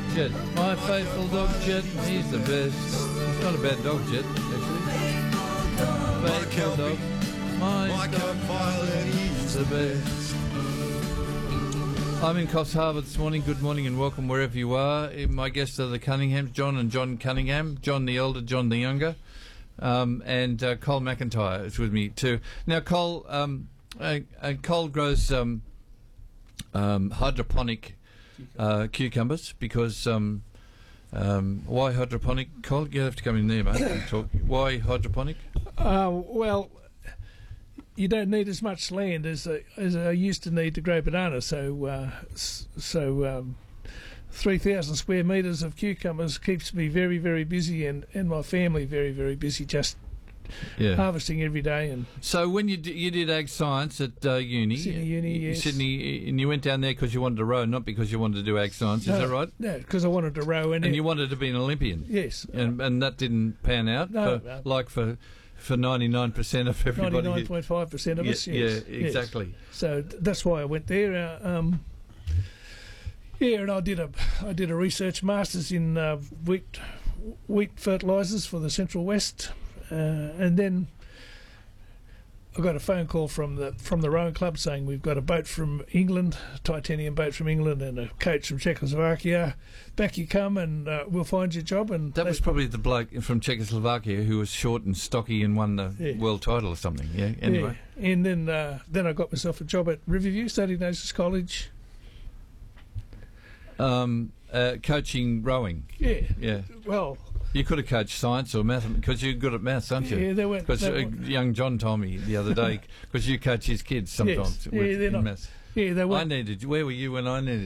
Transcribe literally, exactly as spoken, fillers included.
Jet, my faithful dog Jet, he's the best. He's not a bad dog, Jet, actually. Faithful dog, my, my dog Violet, he's the best. I'm in Coffs Harbour this morning. Good morning and welcome wherever you are. My guests are the Cunninghams, John and John Cunningham, John the elder, John the younger, um, and uh, Cole McIntyre is with me too. Now, Cole, um, uh, uh, Cole grows um, um, hydroponic uh, cucumbers because um, um, why hydroponic? Cole, you have to come in there, mate, and talk. Why hydroponic? Uh, well. You don't need as much land as I, as I used to need to grow bananas. So, uh, so um, three thousand square metres of cucumbers keeps me very, very busy, and, and my family very, very busy. Just yeah. harvesting every day. And so, when you d- you did ag science at uh, uni, Sydney Uni, yes. Sydney, and you went down there because you wanted to row, not because you wanted to do ag science. No, is that right? No, because I wanted to row, and, and you wanted to be an Olympian. Yes, and and that didn't pan out. No, for, no. like for. For ninety-nine percent of everybody. ninety-nine point five percent of yeah, us, yes. Yeah, exactly. Yes. So th- that's why I went there. Uh, um, yeah, and I did a I did a research masters in uh, wheat wheat fertilisers for the Central West, uh, and then I got a phone call from the from the rowing club saying we've got a boat from England, a titanium boat from England, and a coach from Czechoslovakia. Back you come, and uh, we'll find you a job. And that was probably the bloke from Czechoslovakia who was short and stocky and won the yeah. world title or something. Yeah. Anyway, yeah. and then uh, then I got myself a job at Riverview, St Ignatius College. Um, uh, coaching rowing. Yeah. Yeah. Well. You could have coached science or math because you're good at maths, aren't you? Yeah, they went. Because uh, young John told me the other day because you coach his kids sometimes yes. with, yeah, in not, maths. Yeah, they went. I needed. Where were you when I needed?